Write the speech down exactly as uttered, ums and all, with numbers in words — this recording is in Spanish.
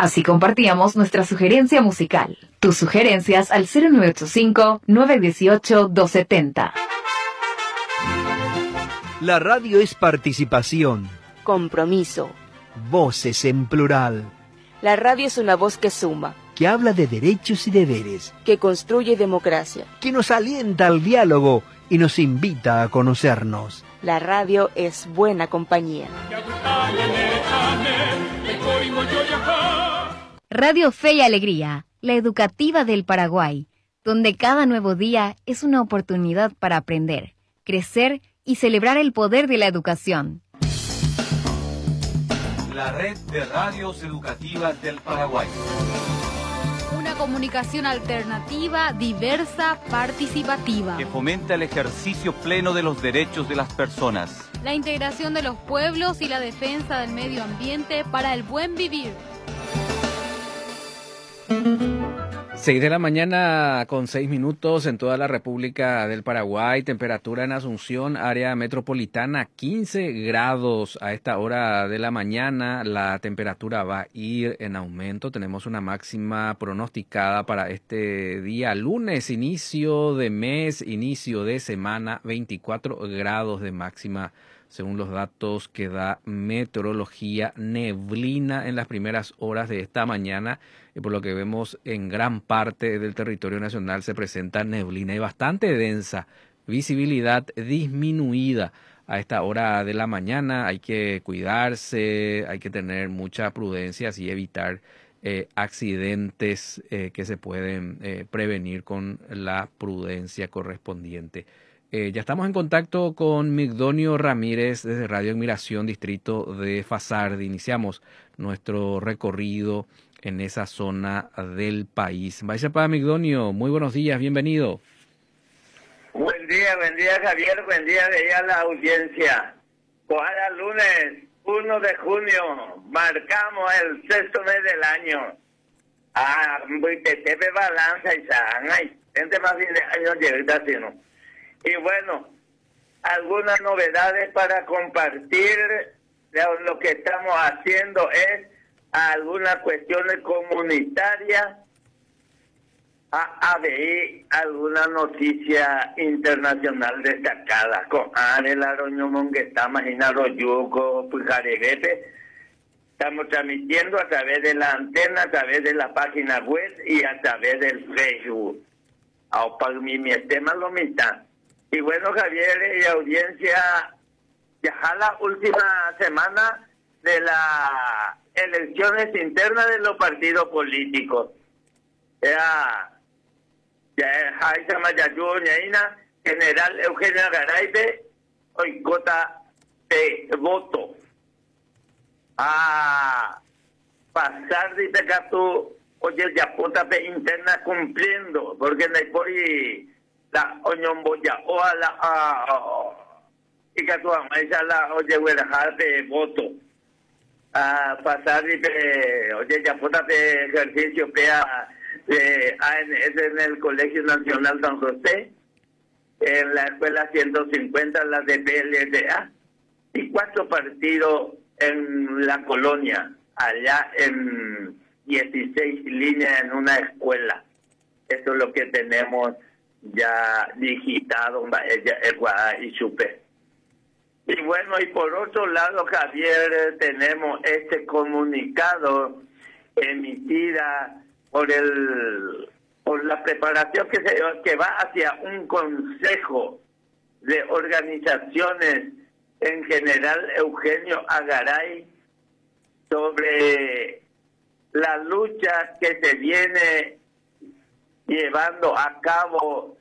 Así compartíamos nuestra sugerencia musical. Tus sugerencias al cero nueve ocho cinco, nueve uno ocho, dos siete cero. La radio es participación. Compromiso. Voces en plural. La radio es una voz que suma. Que habla de derechos y deberes. Que construye democracia. Que nos alienta al diálogo y nos invita a conocernos. La radio es buena compañía. Radio Fe y Alegría, la educativa del Paraguay, donde cada nuevo día es una oportunidad para aprender, crecer y celebrar el poder de la educación. La red de radios educativas del Paraguay. Una comunicación alternativa, diversa, participativa. Que fomenta el ejercicio pleno de los derechos de las personas. La integración de los pueblos y la defensa del medio ambiente para el buen vivir. seis de la mañana con seis minutos en toda la República del Paraguay. Temperatura en Asunción, área metropolitana, quince grados a esta hora de la mañana. La temperatura va a ir en aumento. Tenemos una máxima pronosticada para este día lunes, inicio de mes, inicio de semana, veinticuatro grados de máxima. Según los datos que da meteorología, neblina en las primeras horas de esta mañana, y por lo que vemos en gran parte del territorio nacional se presenta neblina y bastante densa, visibilidad disminuida a esta hora de la mañana. Hay que cuidarse, hay que tener mucha prudencia y evitar eh, accidentes eh, que se pueden eh, prevenir con la prudencia correspondiente. Eh, ya estamos en contacto con Migdonio Ramírez desde Radio Admiración, distrito de Fasardi. Iniciamos nuestro recorrido en esa zona del país. Vaya para Migdonio, muy buenos días, bienvenido. Buen día, buen día Javier, buen día de a la audiencia. Cada lunes, uno de junio, marcamos el sexto mes del año. Ah, te te balanza y sangre, gente más fin de año llega así, ¿no? Y bueno, algunas novedades para compartir. Lo que estamos haciendo es algunas cuestiones comunitarias, a ABI, alguna noticia internacional destacada, con el Aroño Monguetama, Jinaro Yugo, Pujareguete. Estamos transmitiendo a través de la antena, a través de la página web y a través del Facebook. A mi tema lo mitad. Y bueno, Javier y audiencia, ya la última semana de las elecciones internas de los partidos políticos. Ya, ya, Jaisa Mayayuñaina, General Eugenio Garaybe, hoy cota de voto. A pasar de Tecatú, oye, ya puta pe interna cumpliendo, porque no hay por ahí. La oñomboya o a la y que tu amaisa la oye huerajar de voto a pasar y oye ya puta de ejercicio pea de A N S en el Colegio Nacional San José, en la escuela ciento cincuenta, la de P L D A, y cuatro partidos en la colonia, allá en dieciséis líneas en una escuela. Eso es lo que tenemos ya digitado y supe. Y bueno, y por otro lado, Javier, tenemos este comunicado emitida por el por la preparación que se que va hacia un consejo de organizaciones, en general Eugenio Agaray, sobre la lucha que se viene llevando a cabo